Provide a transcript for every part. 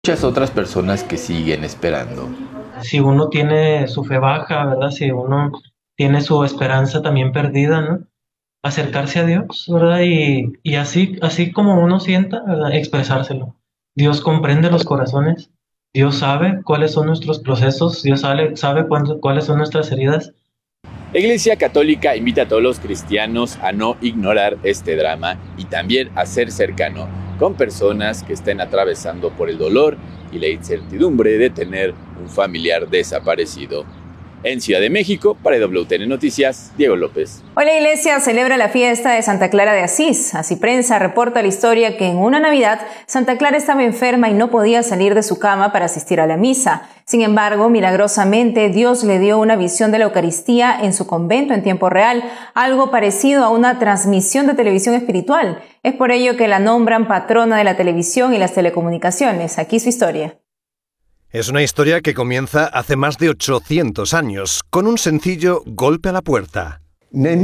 Muchas otras personas que siguen esperando. Si uno tiene su fe baja, ¿verdad? Si uno tiene su esperanza también perdida, ¿no? Acercarse a Dios, ¿verdad? Y así como uno sienta, ¿verdad? Expresárselo. Dios comprende los corazones, Dios sabe cuáles son nuestros procesos, Dios sabe cuáles son nuestras heridas. La Iglesia Católica invita a todos los cristianos a no ignorar este drama y también a ser cercano con personas que estén atravesando por el dolor y la incertidumbre de tener un familiar desaparecido. En Ciudad de México, para WTN Noticias, Diego López. Hoy la iglesia celebra la fiesta de Santa Clara de Asís. Así Prensa reporta la historia que en una Navidad Santa Clara estaba enferma y no podía salir de su cama para asistir a la misa. Sin embargo, milagrosamente Dios le dio una visión de la Eucaristía en su convento en tiempo real, algo parecido a una transmisión de televisión espiritual. Es por ello que la nombran patrona de la televisión y las telecomunicaciones. Aquí su historia. Es una historia que comienza hace más de 800 años, con un sencillo golpe a la puerta. En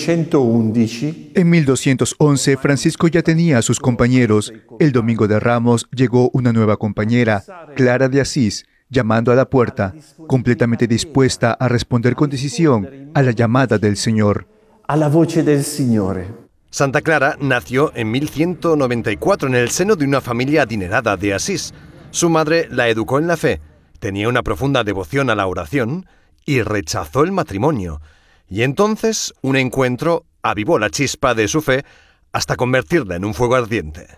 1211, Francisco ya tenía a sus compañeros. El domingo de Ramos llegó una nueva compañera, Clara de Asís, llamando a la puerta, completamente dispuesta a responder con decisión a la llamada del Señor. A la voce del Signore. Santa Clara nació en 1194 en el seno de una familia adinerada de Asís. Su madre la educó en la fe, tenía una profunda devoción a la oración y rechazó el matrimonio. Y entonces un encuentro avivó la chispa de su fe hasta convertirla en un fuego ardiente.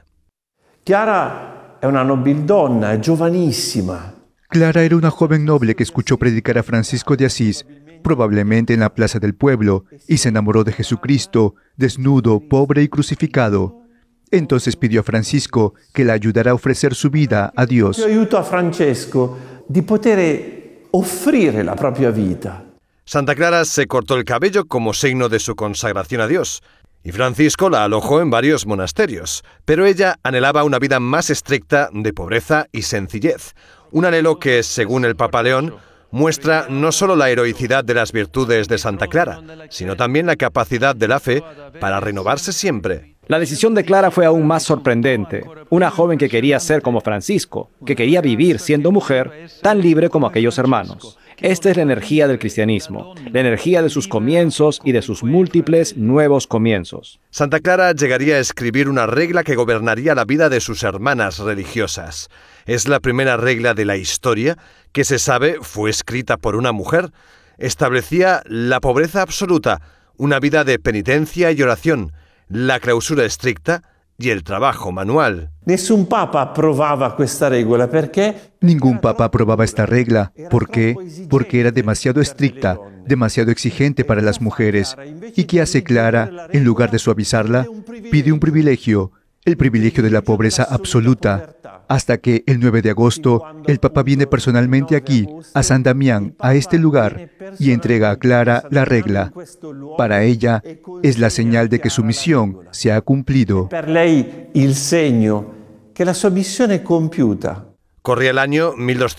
Chiara è una nobildonna, è giovanissima. Clara era una joven noble que escuchó predicar a Francisco de Asís, probablemente en la plaza del pueblo, y se enamoró de Jesucristo, desnudo, pobre y crucificado. Entonces pidió a Francisco que la ayudara a ofrecer su vida a Dios. Io aiuto a Francesco di poter offrire la propria vita. Santa Clara se cortó el cabello como signo de su consagración a Dios, y Francisco la alojó en varios monasterios, pero ella anhelaba una vida más estricta de pobreza y sencillez, un anhelo que, según el Papa León, muestra no solo la heroicidad de las virtudes de Santa Clara, sino también la capacidad de la fe para renovarse siempre. La decisión de Clara fue aún más sorprendente. Una joven que quería ser como Francisco, que quería vivir siendo mujer, tan libre como aquellos hermanos. Esta es la energía del cristianismo, la energía de sus comienzos y de sus múltiples nuevos comienzos. Santa Clara llegaría a escribir una regla que gobernaría la vida de sus hermanas religiosas. Es la primera regla de la historia que se sabe fue escrita por una mujer. Establecía la pobreza absoluta, una vida de penitencia y oración, la clausura estricta y el trabajo manual. Nessun papa approvava questa regola perché Ningún papa aprobaba esta regla. ¿Por qué? Porque era demasiado estricta, demasiado exigente para las mujeres. ¿Y qué hace Clara? En lugar de suavizarla, pide un privilegio, el privilegio de la pobreza absoluta. Hasta que el 9 de agosto, el Papa viene personalmente aquí, a San Damián, a este lugar, y entrega a Clara la regla. Para ella, es la señal de que su misión se ha cumplido. per lei il segno che la sua missione è compiuta. Corría el año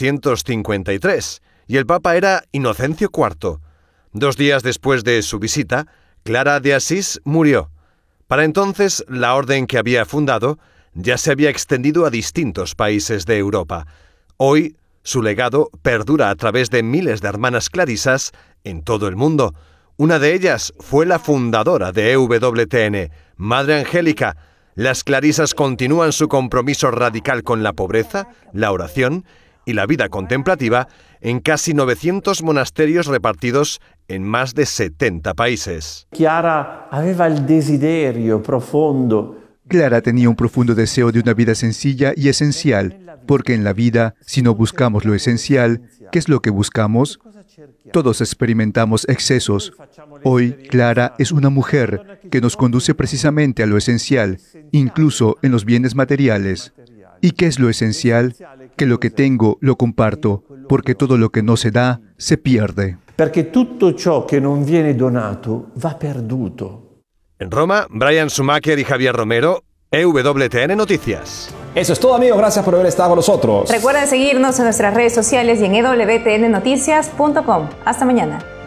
1253 y el Papa era Inocencio IV. 2 días después de su visita, Clara de Asís murió. Para entonces, la orden que había fundado ya se había extendido a distintos países de Europa. Hoy, su legado perdura a través de miles de hermanas clarisas en todo el mundo. Una de ellas fue la fundadora de EWTN, Madre Angélica. Las clarisas continúan su compromiso radical con la pobreza, la oración y la vida contemplativa en casi 900 monasterios repartidos en más de 70 países. Chiara aveva il desiderio profondo. Clara tenía un profundo deseo de una vida sencilla y esencial, porque en la vida, si no buscamos lo esencial, ¿qué es lo que buscamos? Todos experimentamos excesos. Hoy, Clara es una mujer que nos conduce precisamente a lo esencial, incluso en los bienes materiales. ¿Y qué es lo esencial? Que lo que tengo lo comparto, porque todo lo que no se da, se pierde. Perché tutto ciò che non viene donato va perduto. En Roma, Brian Schumacher y Javier Romero, EWTN Noticias. Eso es todo, amigos. Gracias por haber estado con nosotros. Recuerden seguirnos en nuestras redes sociales y en ewtnnoticias.com. Hasta mañana.